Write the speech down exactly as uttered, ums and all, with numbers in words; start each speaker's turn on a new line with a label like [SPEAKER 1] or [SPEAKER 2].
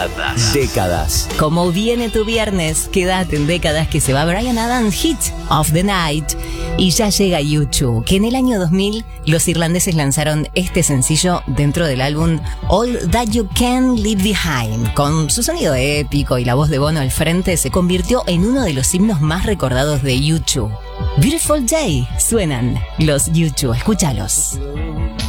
[SPEAKER 1] Décadas. Décadas.
[SPEAKER 2] Como viene tu viernes, quédate en Décadas, que se va Bryan Adams, Hit of the Night. Y ya llega U dos, que en el año dos mil los irlandeses lanzaron este sencillo dentro del álbum All That You Can Leave Behind. Con su sonido épico y la voz de Bono al frente, se convirtió en uno de los himnos más recordados de U dos. Beautiful Day suenan los U dos, escúchalos.